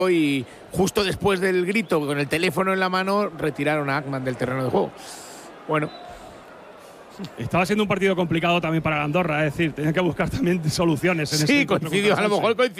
y justo después del grito, con el teléfono en la mano, retiraron a Ackman del terreno de juego. Bueno. Estaba siendo un partido complicado también para Andorra, es decir, tenían que buscar también soluciones en sí, coincidió, a lo mejor coincidió.